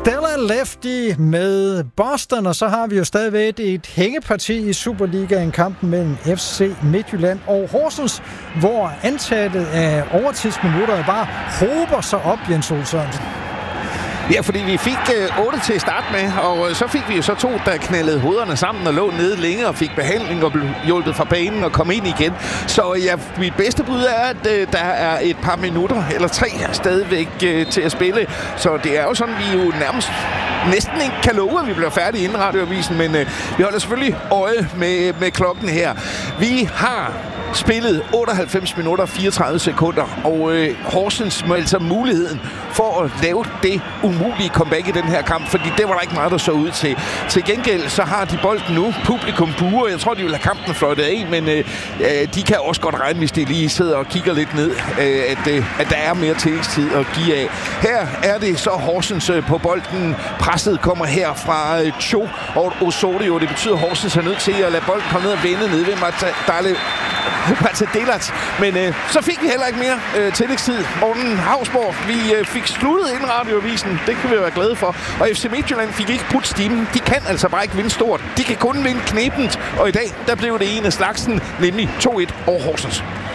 Stella Lefty med Boston, og så har vi jo stadigvæk et hængeparti i Superligaen, kampen mellem FC Midtjylland og Horsens, hvor antallet af overtidsminutter bare hober sig op, Jens Olsson. Ja, fordi vi fik 8 til at starte med, og så fik vi jo så 2, der knaldede hovederne sammen og lå nede længe og fik behandling og blev hjulpet fra banen og kom ind igen. Så ja, mit bedste bud er, at der er et par minutter, eller 3 stadigvæk til at spille. Så det er jo sådan, vi jo næsten ikke kan love, at vi bliver færdige inden radioavisen, men vi holder selvfølgelig øje med klokken her. Vi har spillet 98 minutter og 34 sekunder, og Horsens må altså muligheden for at lave det umulige comeback i den her kamp, fordi det var der ikke meget, der så ud til. Til gengæld så har de bolden nu. Publikum buer. Jeg tror, de vil have kampen fløjtet af, men de kan også godt regne, hvis de lige sidder og kigger lidt ned, at der er mere tillægstid at give af. Her er det så Horsens på bolden. Presset kommer her fra Cho og Osorio. Det betyder, at Horsens er nødt til at lade bolden komme ned og vende ned ved Matadelac. Men så fik vi heller ikke mere tillægstid. Morten Hausborg, vi fik sluttet ind radioavisen. Det kan vi være glade for. Og FC Midtjylland fik ikke brudt stimen. De kan altså bare ikke vinde stort. De kan kun vinde knebent. Og i dag, der blev det en af slagsen, nemlig 2-1 over Horsens.